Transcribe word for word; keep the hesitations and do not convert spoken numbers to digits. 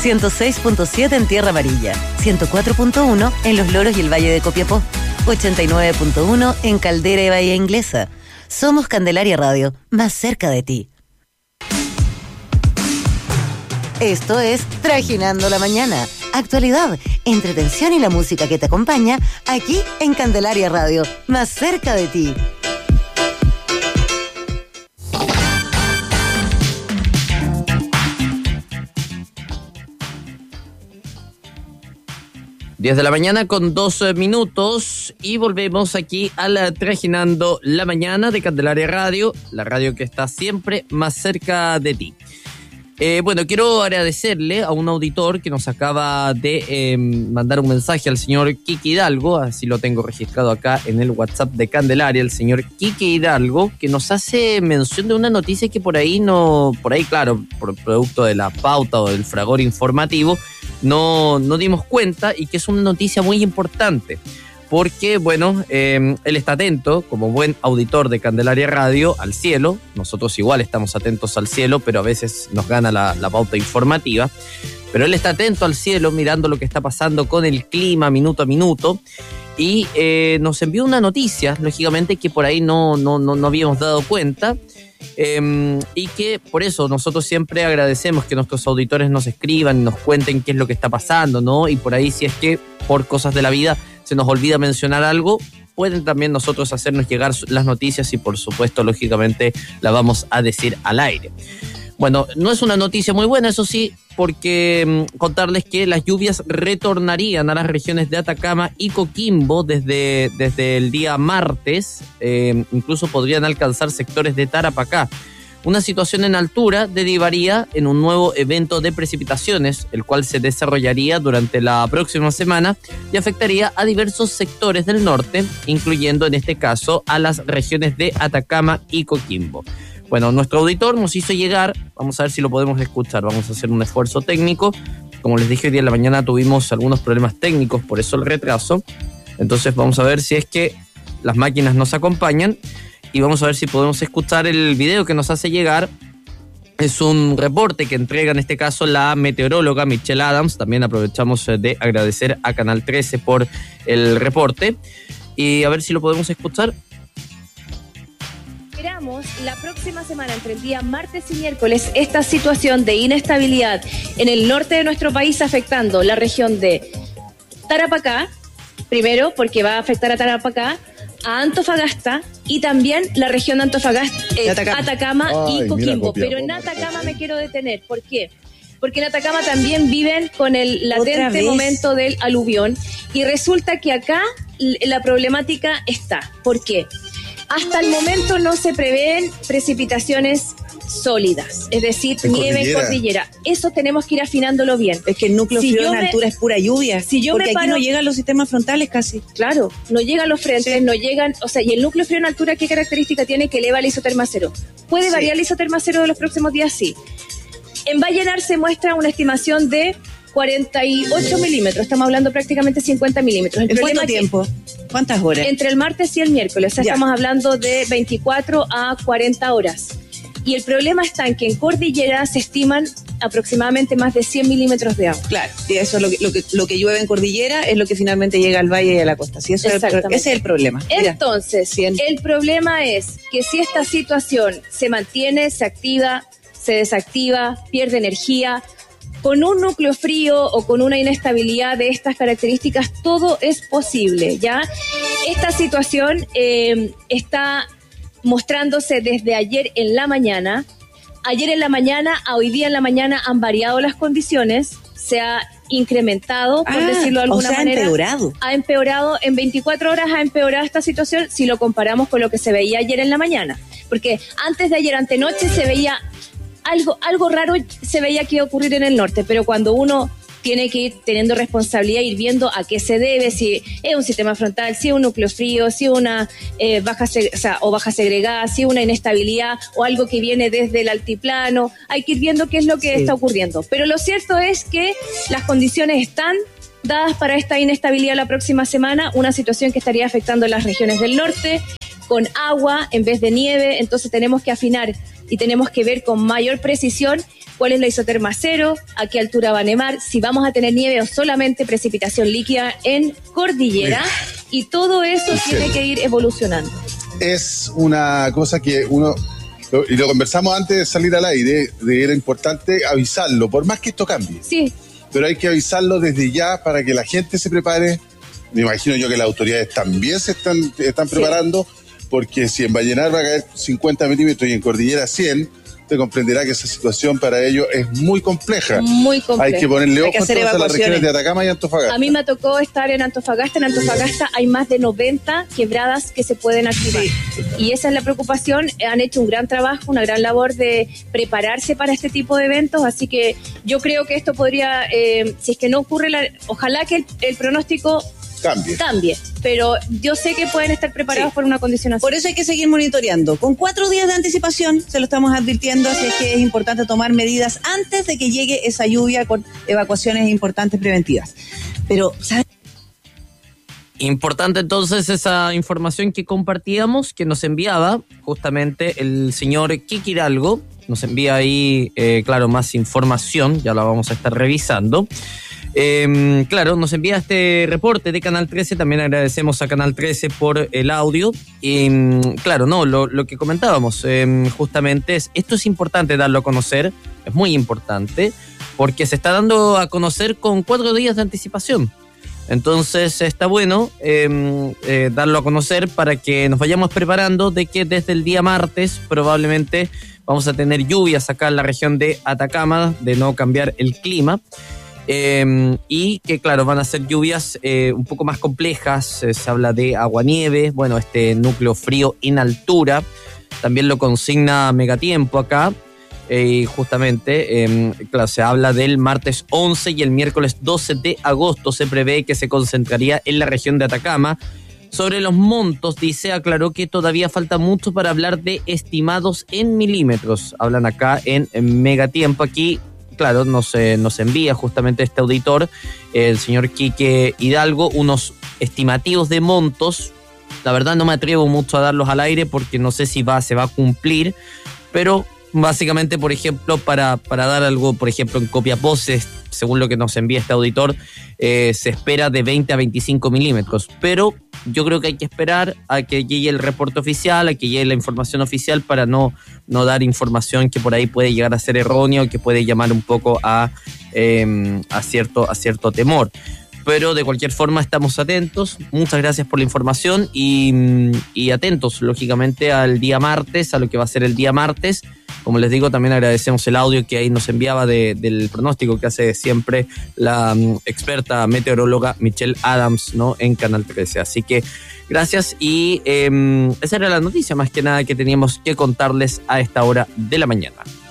ciento seis punto siete en Tierra Amarilla, ciento cuatro punto uno en Los Loros y el Valle de Copiapó, ochenta y nueve punto uno en Caldera y Bahía Inglesa. Somos Candelaria Radio, más cerca de ti. Esto es Trajinando la Mañana. Actualidad, entretención y la música que te acompaña aquí en Candelaria Radio, más cerca de ti. diez de la mañana con doce minutos y volvemos aquí a la Trajinando la Mañana de Candelaria Radio, la radio que está siempre más cerca de ti. Eh, bueno, quiero agradecerle a un auditor que nos acaba de eh, mandar un mensaje al señor Kiki Hidalgo, así lo tengo registrado acá en el WhatsApp de Candelaria, el señor Kiki Hidalgo, que nos hace mención de una noticia que por ahí no, por ahí claro, por producto de la pauta o del fragor informativo, no, no dimos cuenta y que es una noticia muy importante. Porque, bueno, eh, él está atento, como buen auditor de Candelaria Radio, al cielo. Nosotros igual estamos atentos al cielo, pero a veces nos gana la, la pauta informativa. Pero él está atento al cielo, mirando lo que está pasando con el clima minuto a minuto. Y eh, nos envió una noticia, lógicamente, que por ahí no, no, no, no habíamos dado cuenta. Eh, y que por eso nosotros siempre agradecemos que nuestros auditores nos escriban y nos cuenten qué es lo que está pasando, ¿no? Y por ahí, si es que por cosas de la vida se nos olvida mencionar algo, pueden también nosotros hacernos llegar las noticias y por supuesto, lógicamente, la vamos a decir al aire. Bueno, no es una noticia muy buena, eso sí, porque mmm, contarles que las lluvias retornarían a las regiones de Atacama y Coquimbo desde, desde el día martes, eh, incluso podrían alcanzar sectores de Tarapacá. Una situación en altura derivaría en un nuevo evento de precipitaciones, el cual se desarrollaría durante la próxima semana y afectaría a diversos sectores del norte, incluyendo en este caso a las regiones de Atacama y Coquimbo. Bueno, nuestro auditor nos hizo llegar, vamos a ver si lo podemos escuchar, vamos a hacer un esfuerzo técnico. Como les dije, hoy día en la mañana tuvimos algunos problemas técnicos, por eso el retraso. Entonces vamos a ver si es que las máquinas nos acompañan. Y vamos a ver si podemos escuchar el video que nos hace llegar. Es un reporte que entrega en este caso la meteoróloga Michelle Adams. También aprovechamos de agradecer a Canal trece por el reporte. Y a ver si lo podemos escuchar. Esperamos la próxima semana, entre el día martes y miércoles, esta situación de inestabilidad en el norte de nuestro país afectando la región de Tarapacá. Primero, porque va a afectar a Tarapacá, a Antofagasta y también la región de Antofagasta, eh, Atacama, Atacama Ay, y Coquimbo. Mira, pero en Atacama me quiero detener. ¿Por qué? Porque en Atacama también viven con el latente momento del aluvión y resulta que acá la problemática está. ¿Por qué? Hasta el momento no se prevén precipitaciones sólidas, es decir, en nieve cordillera. en cordillera. Eso tenemos que ir afinándolo bien. Es que el núcleo si frío en me, altura es pura lluvia, si yo porque me paro, aquí no llegan los sistemas frontales casi. Claro, no llegan los frentes, sí. no llegan, o sea, y el núcleo frío en altura, ¿qué característica tiene? Que eleva el isoterma cero. ¿Puede sí. variar el isoterma cero de los próximos días? Sí. En Vallenar se muestra una estimación de cuarenta y ocho milímetros, estamos hablando prácticamente cincuenta milímetros. ¿En cuánto tiempo? ¿Cuántas horas? Entre el martes y el miércoles, o sea, ya. estamos hablando de veinticuatro a cuarenta horas. Y el problema está en que en cordillera se estiman aproximadamente más de cien milímetros de agua. Claro, y eso es lo que, lo que, lo que llueve en cordillera es lo que finalmente llega al valle y a la costa. Sí, eso es el, ese es el problema. Mira. Entonces, cien. El problema es que si esta situación se mantiene, se activa, se desactiva, pierde energía, con un núcleo frío o con una inestabilidad de estas características, todo es posible, ¿ya? Esta situación eh, está mostrándose desde ayer en la mañana. Ayer en la mañana a hoy día en la mañana han variado las condiciones, se ha incrementado, por ah, decirlo de alguna o sea, manera. ha empeorado. Ha empeorado, en veinticuatro horas ha empeorado esta situación si lo comparamos con lo que se veía ayer en la mañana. Porque antes de ayer, antenoche, se veía algo, algo raro, se veía que iba a ocurrir en el norte, pero cuando uno tiene que ir teniendo responsabilidad, ir viendo a qué se debe, si es un sistema frontal, si es un núcleo frío, si es una eh, baja, o sea, o baja segregada, si es una inestabilidad o algo que viene desde el altiplano. Hay que ir viendo qué es lo que sí. está ocurriendo. Pero lo cierto es que las condiciones están dadas para esta inestabilidad la próxima semana, una situación que estaría afectando las regiones del norte, con agua en vez de nieve, entonces tenemos que afinar y tenemos que ver con mayor precisión cuál es la isoterma cero, a qué altura va a nevar, si vamos a tener nieve o solamente precipitación líquida en cordillera, y todo eso tiene que ir evolucionando. Es una cosa que uno, lo, y lo conversamos antes de salir al aire, de era importante avisarlo, por más que esto cambie. Sí. Pero hay que avisarlo desde ya para que la gente se prepare. Me imagino yo que las autoridades también se están, están preparando, sí. Porque si en Vallenar va a caer cincuenta milímetros y en Cordillera cien, te comprenderá que esa situación para ellos es muy compleja. Muy compleja. Hay que ponerle ojo entonces a las regiones de Atacama y Antofagasta. A mí me tocó estar en Antofagasta. En Antofagasta hay más de noventa quebradas que se pueden activar. Sí. Y esa es la preocupación. Han hecho un gran trabajo, una gran labor de prepararse para este tipo de eventos. Así que yo creo que esto podría, eh, si es que no ocurre, la, ojalá que el, el pronóstico Cambie. Cambie, pero yo sé que pueden estar preparados sí. por una condición así. Por eso hay que seguir monitoreando. Con cuatro días de anticipación, se lo estamos advirtiendo, así es que es importante tomar medidas antes de que llegue esa lluvia con evacuaciones importantes preventivas. Pero, ¿sabes? Importante entonces esa información que compartíamos, que nos enviaba justamente el señor Kiki Hidalgo. Nos envía ahí, eh, claro, más información, ya la vamos a estar revisando. Eh, claro, nos envía este reporte de Canal trece, también agradecemos a Canal trece por el audio. Y claro, no, lo, lo que comentábamos eh, justamente es, esto es importante darlo a conocer, es muy importante, porque se está dando a conocer con cuatro días de anticipación. Entonces está bueno eh, eh, darlo a conocer para que nos vayamos preparando de que desde el día martes probablemente vamos a tener lluvias acá en la región de Atacama, de no cambiar el clima. Eh, y que claro, van a ser lluvias eh, un poco más complejas, eh, se habla de aguanieve, bueno, este núcleo frío en altura, también lo consigna Megatiempo acá, eh, y justamente, eh, claro, se habla del martes once y el miércoles doce de agosto, se prevé que se concentraría en la región de Atacama. Sobre los montos, dice, aclaró que todavía falta mucho para hablar de estimados en milímetros, hablan acá en, en Megatiempo, aquí. Claro, nos, eh, nos envía justamente este auditor, el señor Quique Hidalgo, unos estimativos de montos. La verdad no me atrevo mucho a darlos al aire porque no sé si va, se va a cumplir, pero básicamente, por ejemplo, para, para dar algo, por ejemplo, en Copiapó, según lo que nos envía este auditor, eh, se espera de veinte a veinticinco milímetros, pero yo creo que hay que esperar a que llegue el reporte oficial, a que llegue la información oficial para no, no dar información que por ahí puede llegar a ser errónea o que puede llamar un poco a, eh, a, cierto, a cierto temor. Pero de cualquier forma estamos atentos, muchas gracias por la información y, y atentos lógicamente al día martes, a lo que va a ser el día martes. Como les digo, también agradecemos el audio que ahí nos enviaba de, del pronóstico que hace siempre la um, experta meteoróloga Michelle Adams, ¿no?, en Canal trece. Así que gracias y eh, esa era la noticia más que nada que teníamos que contarles a esta hora de la mañana.